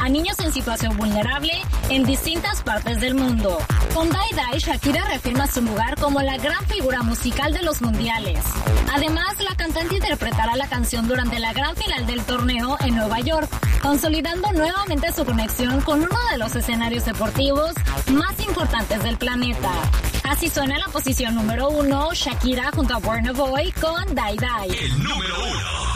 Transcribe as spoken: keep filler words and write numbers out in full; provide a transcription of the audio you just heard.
a niños en situación vulnerable en distintas partes del mundo. Con Die Die, Shakira reafirma su lugar como la gran figura musical de los mundiales. Además, la cantante interpretará la canción durante la gran final del torneo en Nueva York, consolidando nuevamente su conexión con uno de los escenarios deportivos más importantes del planeta. Así suena en la posición número uno, Shakira junto a Burna Boy con Die Die. El número uno.